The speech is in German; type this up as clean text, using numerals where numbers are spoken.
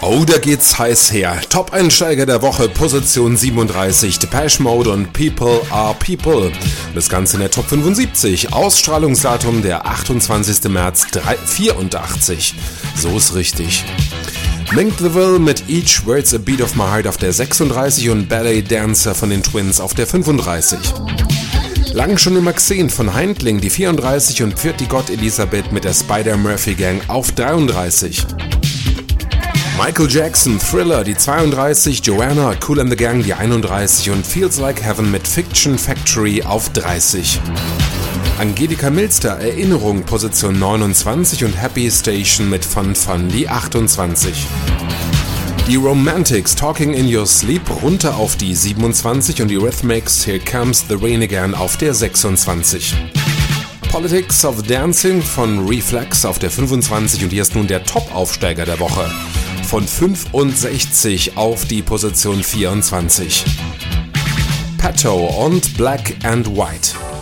Oh, da geht's heiß her. Top-Einsteiger der Woche, Position 37, Depeche Mode und People Are People. Das Ganze in der Top 75. Ausstrahlungsdatum der 28. März 84. So ist richtig. Mink the Will mit Each Word's a Beat of My Heart auf der 36 und Ballet Dancer von den Twins auf der 35. Lang schon immer gesehen von Heindling die 34 und Pfirti Gott Elisabeth mit der Spider-Murphy Gang auf 33. Michael Jackson, Thriller, die 32, Joanna, Kool and the Gang, die 31 und Feels Like Heaven mit Fiction Factory auf 30. Angelika Milster, Erinnerung, Position 29 und Happy Station mit Fun Fun, die 28. Die Romantics, Talking in Your Sleep, runter auf die 27 und die Rhythmics, Here Comes the Rain Again auf der 26. Politics of Dancing von Reflex auf der 25 und hier ist nun der Top-Aufsteiger der Woche. Von 65 auf die Position 24. Petto und Black and White.